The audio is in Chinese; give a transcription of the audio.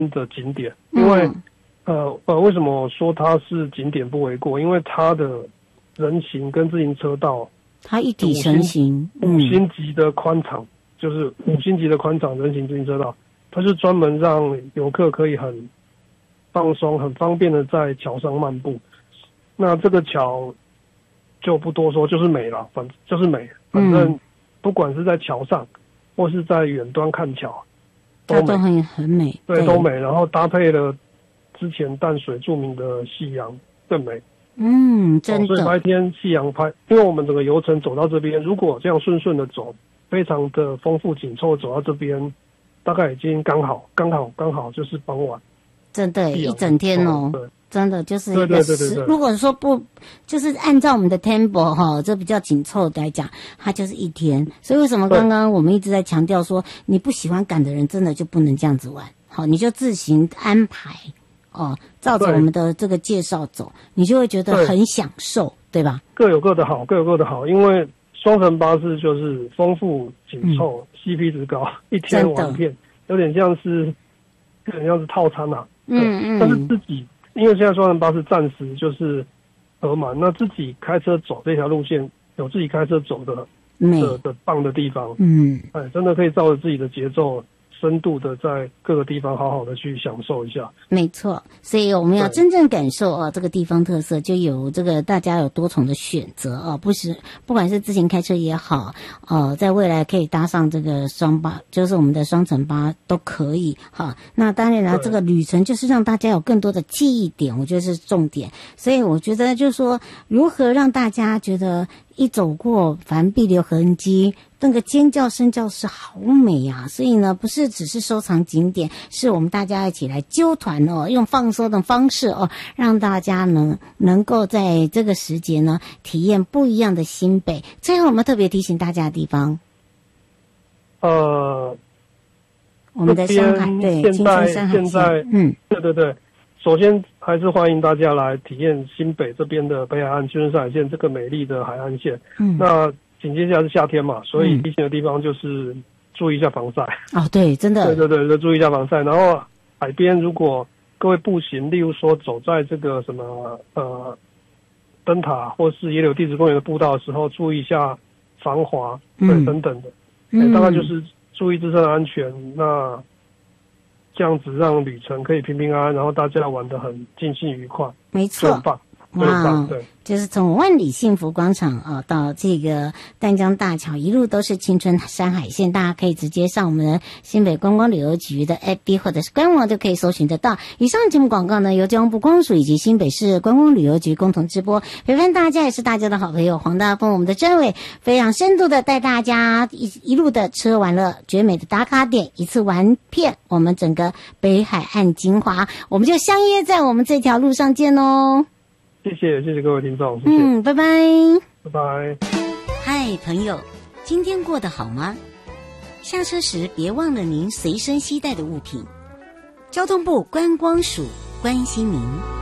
的景点，因为为什么说它是景点不为过？因为它的人行跟自行车道， 它一体成型 ，5星级的宽敞，就是5星级的宽敞人行自行车道，它是专门让游客可以很放松、很方便的在桥上漫步。那这个桥就不多说，就是美了，反正不管是在桥上或是在远端看桥， 它都很美， 对，都美。然后搭配了之前淡水著名的夕阳，更美。 真的。 所以白天夕阳拍，因为我们整个游程走到这边，如果这样顺顺的走，非常的丰富紧凑，走到这边，大概已经刚好就是傍晚。 真的，一整天哦。真的就是一个对。 如果说不，就是按照我们的 tempo 哈，这比较紧凑来讲，它就是一天。所以为什么刚刚我们一直在强调说，你不喜欢赶的人，真的就不能这样子玩。好，你就自行安排哦，照着我们的这个介绍走，你就会觉得很享受，对吧？ 各有各的好，因为双层巴士就是丰富紧凑，CP 值高，一天玩遍，有点像是套餐啊。但是自己。因为现在双层巴士暂时就是额满，那自己开车走这条路线，有自己开车走的棒的地方，真的可以照着自己的节奏，深度的在各个地方好好的去享受一下。 没错，所以我们要真正感受这个地方特色，就有这个大家有多重的选择不管是自行开车也好，在未来可以搭上这个双巴，就是我们的双层巴都可以哈。那当然了，这个旅程就是让大家有更多的记忆点，我觉得是重点。所以我觉得就是说，如何让大家觉得一走过凡必留痕迹，那个尖叫声叫是好美啊！所以呢，不是只是收藏景点，是我们大家一起来揪团用放松的方式让大家呢能够在这个时节呢体验不一样的新北。最后我们特别提醒大家的地方， 我们的山海，对，青春山海线， 对。首先还是欢迎大家来体验新北这边的北海岸青春山海线这个美丽的海岸线。那紧接下来是夏天嘛，所以提醒的地方就是注意一下防晒。 对，真的。 对，注意一下防晒。然后海边如果各位步行，例如说走在这个什么灯塔或是野柳地质公园的步道的时候，注意一下防滑，等等的。大概就是注意自身的安全。那这样子让旅程可以平平安安，然后大家玩得很尽兴愉快， 没错， 很棒。对， 就是从万里幸福广场到这个淡江大桥，一路都是青春山海线，大家可以直接上我们的新北观光旅游局的 FB 或者是官网就可以搜寻得到。以上节目广告呢，由交通部观光署以及新北市观光旅游局共同直播，陪伴大家也是大家的好朋友黄大丰，我们的政委非常深度的带大家一路的吃完了绝美的打卡点，一次玩遍我们整个北海岸精华，我们就相约在我们这条路上见哦。 谢谢各位听众，谢谢。 拜拜。 拜拜。 嗨，朋友，今天过得好吗？下车时别忘了您随身携带的物品。交通部观光署关心您。